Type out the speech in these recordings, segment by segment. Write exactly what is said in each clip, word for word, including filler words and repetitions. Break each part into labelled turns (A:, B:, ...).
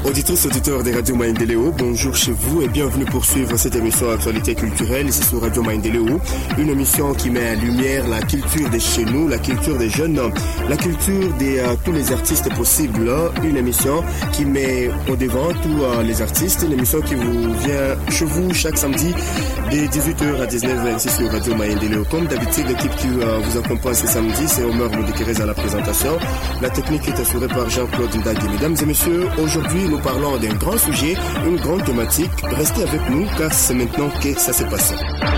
A: Auditrices, auditeurs des radios Maendeleo, bonjour chez vous et bienvenue pour suivre cette émission Actualité culturelle ici sur Radio Maendeleo. Une émission qui met en lumière la culture de chez nous, la culture des jeunes, la culture de euh, tous les artistes possibles. Une émission qui met au devant tous euh, les artistes. Une émission qui vous vient chez vous chaque samedi de dix-huit heures à dix-neuf heures ici sur Radio Maendeleo. Comme d'habitude, l'équipe qui euh, vous accompagne ce samedi, c'est Omer Moudikérez à la présentation. La technique est assurée par Jean-Claude Ndagui. Mesdames et messieurs, aujourd'hui nous parlons d'un grand sujet, une grande thématique. Restez avec nous car c'est maintenant que ça s'est passé.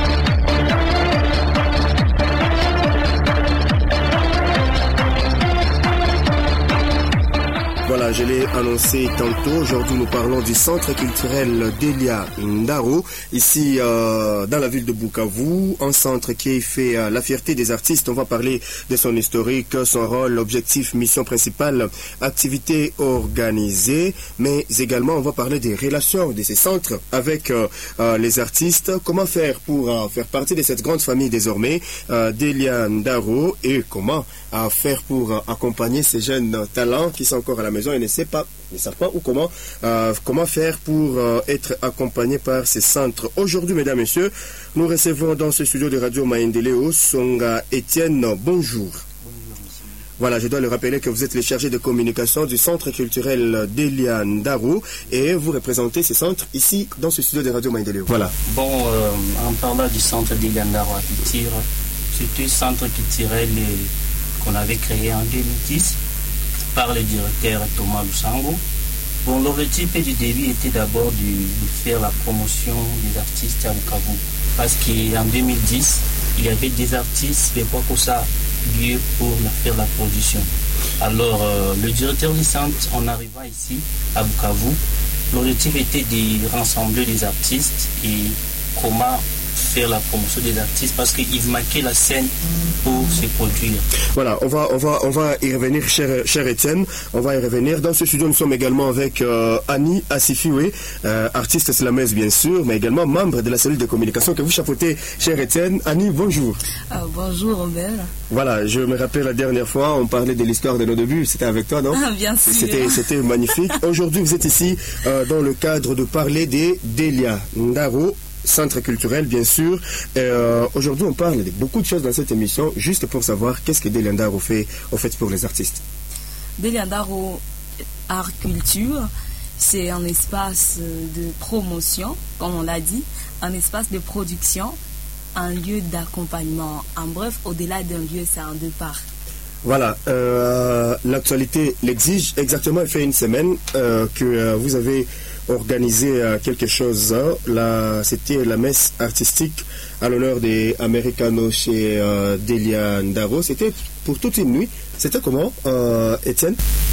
A: Voilà, je l'ai annoncé tantôt. Aujourd'hui, nous parlons du centre culturel Delia Ndaro, ici euh, dans la ville de Bukavu, un centre qui fait euh, la fierté des artistes. On va parler de son historique, son rôle, objectif, mission principale, activités organisées, mais également on va parler des relations de ces centres avec euh, euh, les artistes. Comment faire pour euh, faire partie de cette grande famille désormais, euh, Delia Ndaro, et comment euh, faire pour euh, accompagner ces jeunes talents qui sont encore à la maison et ne savent pas, ne savent pas ou comment, euh, comment faire pour euh, être accompagné par ces centres. Aujourd'hui, mesdames et messieurs, nous recevons dans ce studio de Radio Maendeleo Songa Etienne. Bonjour. Voilà, je dois le rappeler que vous êtes le chargé de communication du centre culturel Delia Ndaro et vous représentez ces centres ici dans ce studio de Radio Maendeleo. Voilà.
B: Bon, euh, en parlant du centre Delia Ndaro à Kittir, c'est un centre culturel qu'on avait créé en deux mille dix par le directeur Thomas Lusango. Bon, l'objectif du début était d'abord de, de faire la promotion des artistes à Bukavu. Parce qu'en deux mille dix, il y avait des artistes, mais pas pour ça lieu pour faire la production. Alors, euh, le directeur du centre, en arrivant ici à Bukavu, l'objectif était de rassembler les artistes et comment faire la promotion des artistes parce qu'il manquait la scène pour se produire.
A: Voilà, on va, on va, on va y revenir, cher, cher Étienne. On va y revenir. Dans ce studio, nous sommes également avec euh, Annie Assifiwe, euh, artiste slamaise bien sûr, mais également membre de la cellule de communication que vous chapeautez, cher Étienne. Annie, bonjour.
C: Euh, bonjour Robert.
A: Voilà, je me rappelle la dernière fois, on parlait de l'histoire de nos débuts. C'était avec toi, non?
C: Ah, bien sûr.
A: C'était, c'était magnifique. Aujourd'hui, vous êtes ici euh, dans le cadre de parler des Delia Ndaro. Centre culturel, bien sûr. Euh, aujourd'hui, on parle de beaucoup de choses dans cette émission, juste pour savoir qu'est-ce que Delia Ndaro fait, au fait pour les artistes.
C: Delia Ndaro Art Culture, c'est un espace de promotion, comme on l'a dit, un espace de production, un lieu d'accompagnement. En bref, au-delà d'un lieu, c'est un deux parts.
A: Voilà, euh, l'actualité l'exige. Exactement, il fait une semaine euh, que euh, vous avez organisé euh, quelque chose. Hein. Là, c'était la messe artistique à l'honneur des Americanos chez euh, Delia Ndaro. C'était pour toute une nuit. C'était comment, euh, Étienne?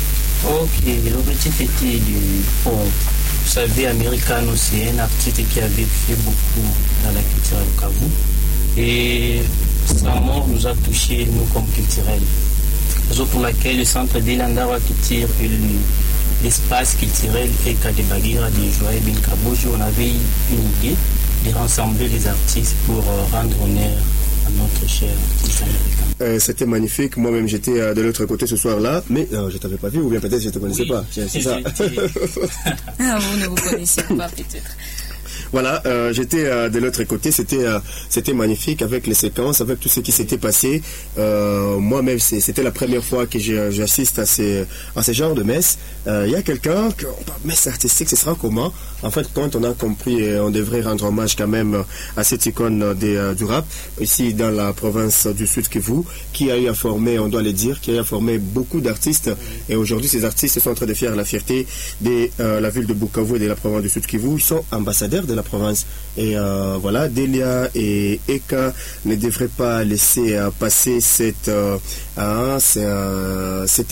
B: Ok, l'objectif était du... Bon, vous savez, Americano, c'est un artiste qui avait fait beaucoup dans la culture à Bukavu. Et sa mort nous a touchés, nous, comme culturels. Raison pour laquelle le centre Delia Ndaro qui tire l'espace culturel et Kadebagira de Joël Binkabojo, on avait une idée de rassembler les artistes pour rendre honneur à notre cher artiste américain.
A: Euh, c'était magnifique. Moi-même, j'étais euh, de l'autre côté ce soir-là, mais euh, je ne t'avais pas vu, ou bien peut-être je ne te connaissais
B: oui,
A: pas. C'est ça.
C: Ah, vous ne vous connaissez pas, peut-être.
A: Voilà, euh, j'étais euh, de l'autre côté, c'était euh, c'était magnifique avec les séquences, avec tout ce qui s'était passé. Euh, moi-même, c'est, c'était la première fois que je, j'assiste à ces à ces genres de messes. Euh, il y a quelqu'un, que, messe artistique, ce sera comment? En fait, quand on a compris, on devrait rendre hommage quand même à cette icône des, euh, du rap, ici dans la province du Sud Kivu, qui a eu à former, on doit le dire, qui a eu à former beaucoup d'artistes. Et aujourd'hui, ces artistes sont en train de faire la fierté de euh, la ville de Bukavu et de la province du Sud Kivu. Ils sont ambassadeurs de la province. Et euh, voilà, Delia et Eka ne devraient pas laisser euh, passer cette, euh, hein, c'est, euh, cette